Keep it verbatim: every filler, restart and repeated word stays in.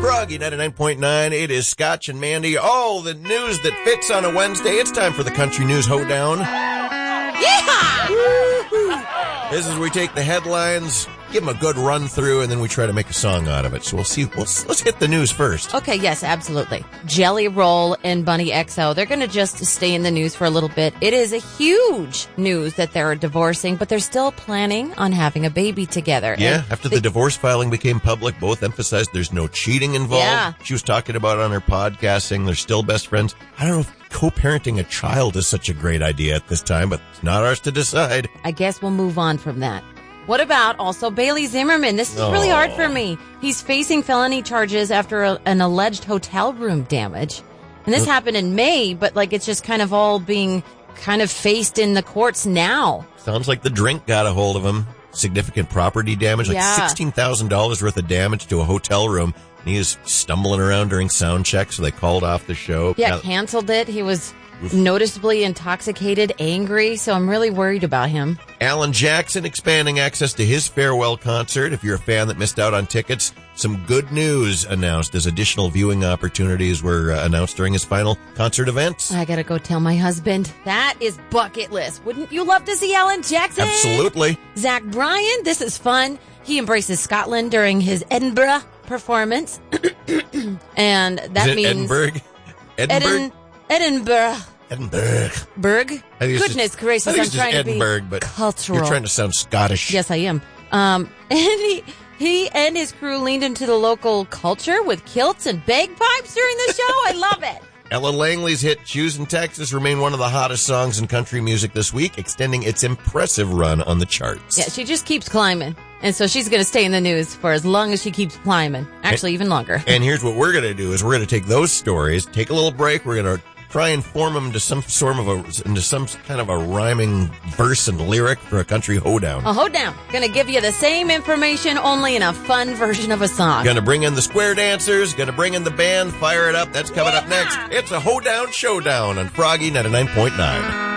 Froggy ninety-nine point nine. It is Scotch and Mandy. All the news that fits on a Wednesday. It's time for the Country News Hoedown. Yeah! This is where we take the headlines, give them a good run through, and then we try to make a song out of it. So we'll see. Let's, let's hit the news first. Okay, yes, absolutely. Jelly Roll and Bunny X O, they're going to just stay in the news for a little bit. It is a huge news that they're divorcing, but they're still planning on having a baby together. Yeah, and after they, the divorce filing became public, both emphasized there's no cheating involved. Yeah. She was talking about on her podcast saying they're still best friends. I don't know if co-parenting a child is such a great idea at this time, but it's not ours to decide. I guess we'll move on from that. What about also Bailey Zimmerman? This is Oh. really hard for me. He's facing felony charges after a, an alleged hotel room damage. And this happened in May, but like it's just kind of all being kind of faced in the courts now. Sounds like the drink got a hold of him. Significant property damage, like Yeah. sixteen thousand dollars worth of damage to a hotel room. And he was stumbling around during sound check, so they called off the show. Yeah, Now- canceled it. He was noticeably intoxicated, angry, so I'm really worried about him. Alan Jackson expanding access to his farewell concert. If you're a fan that missed out on tickets, some good news announced as additional viewing opportunities were uh, announced during his final concert events. I gotta go tell my husband. That is bucket list. Wouldn't you love to see Alan Jackson? Absolutely. Zach Bryan, this is fun. He embraces Scotland during his Edinburgh performance. And that Is it means... Edinburgh? Edinburgh? Edin- Edinburgh. Edinburgh. Berg? I think it's Goodness just- gracious, I think I'm it's just trying Edinburgh, to be but cultural. You're trying to sound Scottish. Yes, I am. Um, and he, he and his crew leaned into the local culture with kilts and bagpipes during the show. I love it. Ella Langley's hit Choose in Texas remained one of the hottest songs in country music this week, extending its impressive run on the charts. Yeah, she just keeps climbing. And so she's going to stay in the news for as long as she keeps climbing. Actually, even longer. And here's what we're going to do is we're going to take those stories, take a little break, we're going to try and form them into some sort of a, into some kind of a rhyming verse and lyric for a country hoedown. A hoedown. Going to give you the same information, only in a fun version of a song. Going to bring in the square dancers, going to bring in the band, fire it up. That's coming up next. It's a hoedown showdown on Froggy ninety-nine point nine.